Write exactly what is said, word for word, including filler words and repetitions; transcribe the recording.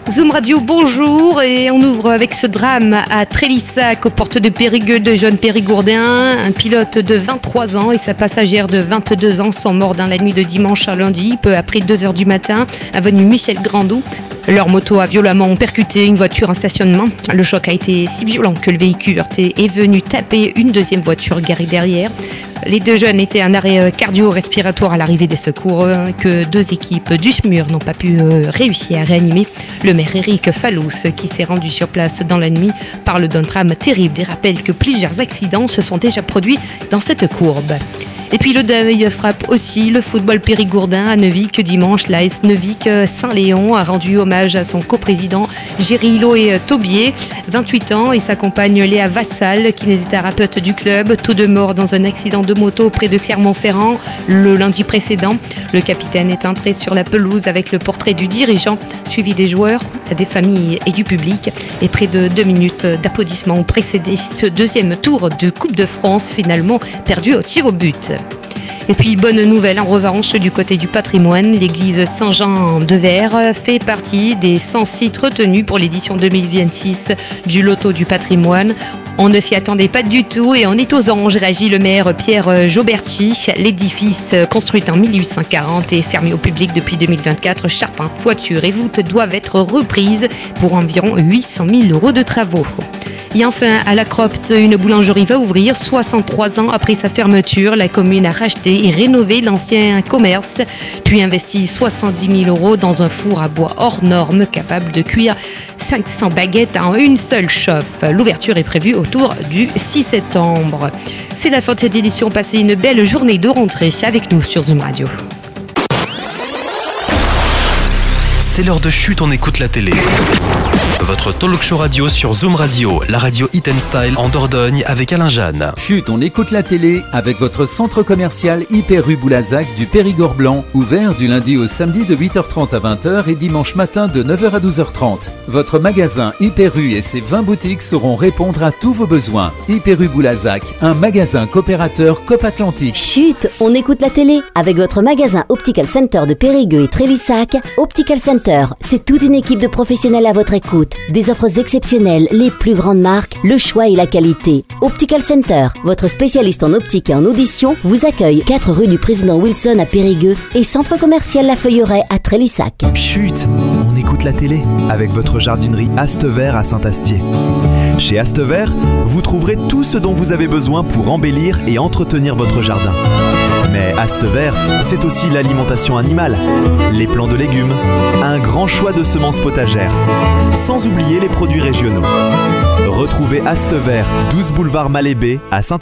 Zoom Radio, bonjour, et on ouvre avec ce drame à Trélissac, aux portes de Périgueux, de jeunes périgourdins. Un pilote de vingt-trois ans et sa passagère de vingt-deux ans sont morts dans la nuit de dimanche à lundi, peu après deux heures du matin, avenue Michel Grandou. Leur moto a violemment percuté une voiture en stationnement. Le choc a été si violent que le véhicule heurté est venu taper une deuxième voiture garée derrière. Les deux jeunes étaient en arrêt cardio-respiratoire à l'arrivée des secours que deux équipes du S M U R n'ont pas pu réussir à réanimer. Le maire Éric Fallous, qui s'est rendu sur place dans la nuit, parle d'un drame terrible et rappelle que plusieurs accidents se sont déjà produits dans cette courbe. Et puis le deuil frappe aussi le football périgourdin à Neuvic. Dimanche, l'A S Neuvic Saint-Léon a rendu hommage à son coprésident Géry-Loé Taubier, vingt-huit ans, et sa compagne Léa Vassal, kinésithérapeute du club, tous deux morts dans un accident de moto près de Clermont-Ferrand le lundi précédent. Le capitaine est entré sur la pelouse avec le portrait du dirigeant, suivi des joueurs, des familles et du public. Et près de deux minutes d'applaudissements ont précédé ce deuxième tour de Coupe de France, finalement perdu au tir au but. Et puis, bonne nouvelle en revanche du côté du patrimoine, l'église Saint-Jean de Vert fait partie des cent sites retenus pour l'édition deux mille vingt-six du Loto du patrimoine. On ne s'y attendait pas du tout et on est aux anges, réagit le maire Pierre Joberti. L'édifice, construit en mille huit cent quarante et fermé au public depuis deux mille vingt-quatre, charpente, toiture et voûtes doivent être reprises pour environ huit cent mille euros de travaux. Et enfin, à la Cropte, une boulangerie va ouvrir. soixante-trois ans après sa fermeture, la commune a racheté et rénové l'ancien commerce, puis investi soixante-dix mille euros dans un four à bois hors norme capable de cuire cinq cents baguettes en une seule chauffe. L'ouverture est prévue autour du six septembre. C'est la fin de cette édition. Passez une belle journée de rentrée avec nous sur Zoom Radio. C'est l'heure de chute, on écoute la télé. Votre talk show radio sur Zoom Radio, la radio Hit and Style en Dordogne avec Alain Jeanne. Chut, on écoute la télé avec votre centre commercial Hyper Rue Boulazac du Périgord Blanc, ouvert du lundi au samedi de huit heures trente à vingt heures et dimanche matin de neuf heures à douze heures trente. Votre magasin Hyper Rue et ses vingt boutiques sauront répondre à tous vos besoins. Hyper Rue Boulazac, un magasin coopérateur Coop Atlantique. Chut, on écoute la télé avec votre magasin Optical Center de Périgueux et Trélissac. Optical Center, c'est toute une équipe de professionnels à votre écoute. Des offres exceptionnelles, les plus grandes marques, le choix et la qualité. Optical Center, votre spécialiste en optique et en audition, vous accueille quatre rue du Président Wilson à Périgueux et centre commercial La Feuilleraie à Trélissac. Chut, on écoute la télé avec votre jardinerie Astevert à Saint-Astier. Chez Astevert, vous trouverez tout ce dont vous avez besoin pour embellir et entretenir votre jardin. Mais Astevert, c'est aussi l'alimentation animale, les plants de légumes, un grand choix de semences potagères, sans oublier les produits régionaux. Retrouvez Astevert, douze boulevard Malébé à Saint-Astier.